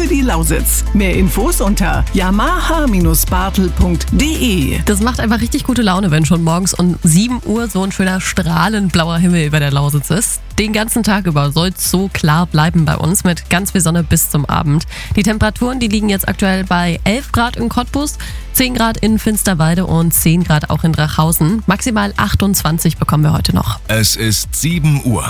die Lausitz. Mehr Infos unter yamaha-bartel.de. Das macht einfach richtig gute Laune, wenn schon morgens um 7 Uhr so ein schöner strahlend blauer Himmel über der Lausitz ist. Den ganzen Tag über soll es so klar bleiben bei uns mit ganz viel Sonne bis zum Abend. Die Temperaturen, die liegen jetzt aktuell bei 11 Grad in Cottbus, 10 Grad in Finsterwalde und 10 Grad auch in Drachhausen. Maximal 28 bekommen wir heute noch. Es ist 7 Uhr.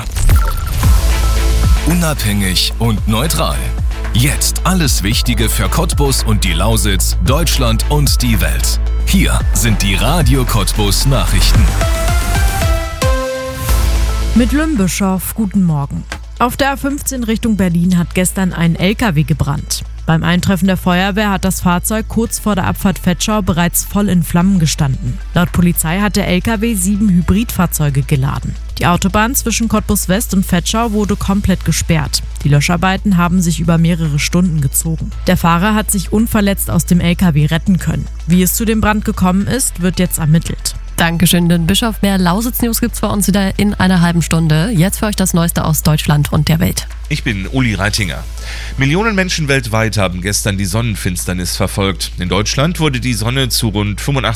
Unabhängig und neutral. Jetzt alles Wichtige für Cottbus und die Lausitz, Deutschland und die Welt. Hier sind die Radio Cottbus Nachrichten. Mit Lynn Bischoff, guten Morgen. Auf der A15 Richtung Berlin hat gestern ein LKW gebrannt. Beim Eintreffen der Feuerwehr hat das Fahrzeug kurz vor der Abfahrt Vetschau bereits voll in Flammen gestanden. Laut Polizei hat der LKW 7 Hybridfahrzeuge geladen. Die Autobahn zwischen Cottbus West und Vetschau wurde komplett gesperrt. Die Löscharbeiten haben sich über mehrere Stunden gezogen. Der Fahrer hat sich unverletzt aus dem LKW retten können. Wie es zu dem Brand gekommen ist, wird jetzt ermittelt. Dankeschön, den Bischof. Mehr Lausitz-News gibt's bei uns wieder in einer halben Stunde. Jetzt für euch das Neueste aus Deutschland und der Welt. Ich bin Uli Reitinger. Millionen Menschen weltweit haben gestern die Sonnenfinsternis verfolgt. In Deutschland wurde die Sonne zu rund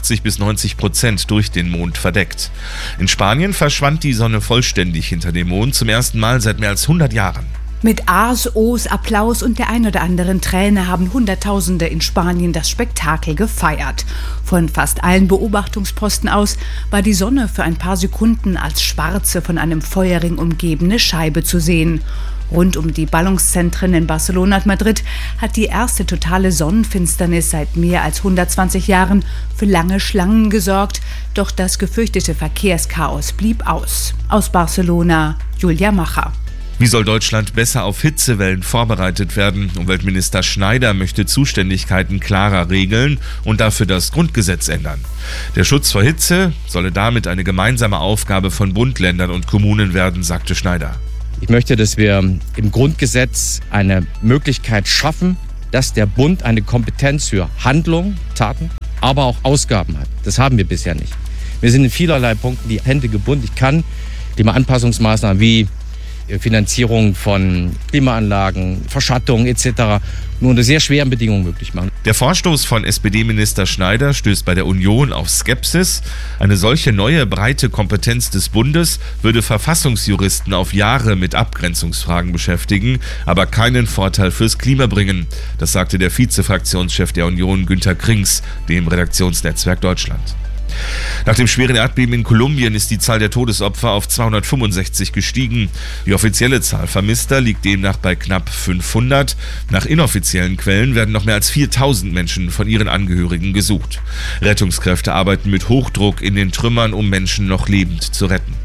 85-90% durch den Mond verdeckt. In Spanien verschwand die Sonne vollständig hinter dem Mond zum ersten Mal seit mehr als 100 Jahren. Mit A's, O's, Applaus und der ein oder anderen Träne haben Hunderttausende in Spanien das Spektakel gefeiert. Von fast allen Beobachtungsposten aus war die Sonne für ein paar Sekunden als schwarze, von einem Feuerring umgebene Scheibe zu sehen. Rund um die Ballungszentren in Barcelona und Madrid hat die erste totale Sonnenfinsternis seit mehr als 120 Jahren für lange Schlangen gesorgt. Doch das gefürchtete Verkehrschaos blieb aus. Aus Barcelona, Julia Macher. Wie soll Deutschland besser auf Hitzewellen vorbereitet werden? Umweltminister Schneider möchte Zuständigkeiten klarer regeln und dafür das Grundgesetz ändern. Der Schutz vor Hitze solle damit eine gemeinsame Aufgabe von Bund, Ländern und Kommunen werden, sagte Schneider. Ich möchte, dass wir im Grundgesetz eine Möglichkeit schaffen, dass der Bund eine Kompetenz für Handlung, Taten, aber auch Ausgaben hat. Das haben wir bisher nicht. Wir sind in vielerlei Punkten die Hände gebunden. Ich kann Klimaanpassungsmaßnahmen wie Finanzierung von Klimaanlagen, Verschattung etc. nur unter sehr schweren Bedingungen möglich machen. Der Vorstoß von SPD-Minister Schneider stößt bei der Union auf Skepsis. Eine solche neue breite Kompetenz des Bundes würde Verfassungsjuristen auf Jahre mit Abgrenzungsfragen beschäftigen, aber keinen Vorteil fürs Klima bringen. Das sagte der Vize-Fraktionschef der Union Günter Krings, dem Redaktionsnetzwerk Deutschland. Nach dem schweren Erdbeben in Kolumbien ist die Zahl der Todesopfer auf 265 gestiegen. Die offizielle Zahl Vermisster liegt demnach bei knapp 500. Nach inoffiziellen Quellen werden noch mehr als 4000 Menschen von ihren Angehörigen gesucht. Rettungskräfte arbeiten mit Hochdruck in den Trümmern, um Menschen noch lebend zu retten.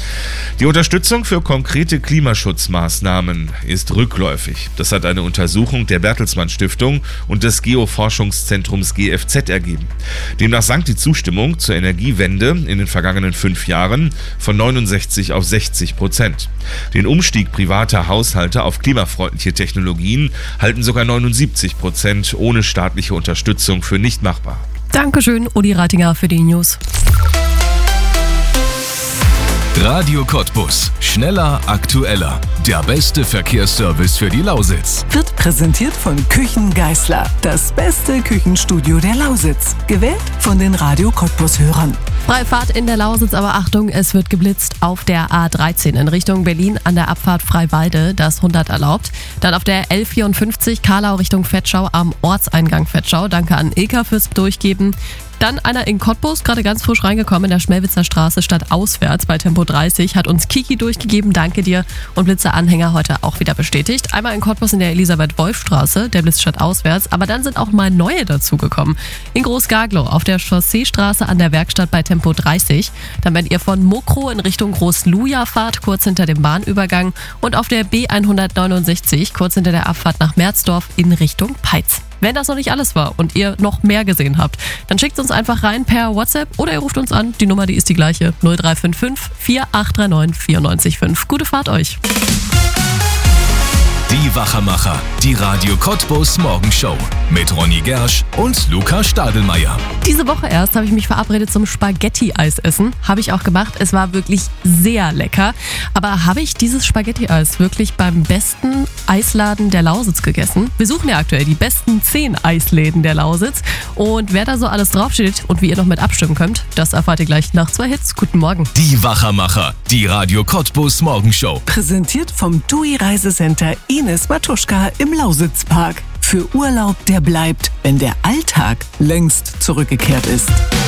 Die Unterstützung für konkrete Klimaschutzmaßnahmen ist rückläufig. Das hat eine Untersuchung der Bertelsmann Stiftung und des Geoforschungszentrums GFZ ergeben. Demnach sank die Zustimmung zur Energiewende in den vergangenen 5 Jahren von 69 auf 60%. Den Umstieg privater Haushalte auf klimafreundliche Technologien halten sogar 79% ohne staatliche Unterstützung für nicht machbar. Dankeschön, Uli Reitinger, für die News. Radio Cottbus. Schneller, aktueller. Der beste Verkehrsservice für die Lausitz. Wird präsentiert von Küchen Geisler. Das beste Küchenstudio der Lausitz. Gewählt von den Radio Cottbus-Hörern. Freie Fahrt in der Lausitz, aber Achtung, es wird geblitzt auf der A13 in Richtung Berlin an der Abfahrt Freiwalde, das 100 erlaubt. Dann auf der L54 Karlau Richtung Vetschau am Ortseingang Vetschau. Danke an Ilka fürs Durchgeben. Dann einer in Cottbus, gerade ganz frisch reingekommen in der Schmelwitzer Straße stadtauswärts bei Tempo 30, hat uns Kiki durchgegeben, danke dir. Und Blitzer-Anhänger heute auch wieder bestätigt. Einmal in Cottbus in der Elisabeth-Wolf-Straße, der Blitz stadtauswärts, aber dann sind auch mal neue dazugekommen. In Groß-Gaglow auf der Chausseestraße an der Werkstatt bei Tempo 30. Dann wenn ihr von Mokro in Richtung Groß-Luja fahrt, kurz hinter dem Bahnübergang. Und auf der B169, kurz hinter der Abfahrt nach Merzdorf in Richtung Peitz. Wenn das noch nicht alles war und ihr noch mehr gesehen habt, dann schickt uns einfach rein per WhatsApp oder ihr ruft uns an. Die Nummer, die ist die gleiche. 0355 4839 94,5. Gute Fahrt euch. Die Wachermacher, die Radio Cottbus Morgenshow mit Ronny Gersch und Luca Stadelmeier. Diese Woche erst habe ich mich verabredet zum Spaghetti-Eis essen. Habe ich auch gemacht. Es war wirklich sehr lecker. Aber habe ich dieses Spaghetti-Eis wirklich beim besten Eisladen der Lausitz gegessen? Wir suchen ja aktuell die besten 10 Eisläden der Lausitz. Und wer da so alles draufsteht und wie ihr noch mit abstimmen könnt, das erfahrt ihr gleich nach 2 Hits. Guten Morgen. Die Wachermacher, die Radio Cottbus Morgenshow. Präsentiert vom TUI Reisecenter Ines Matuschka im Lausitzpark. Für Urlaub, der bleibt, wenn der Alltag längst zurückgekehrt ist.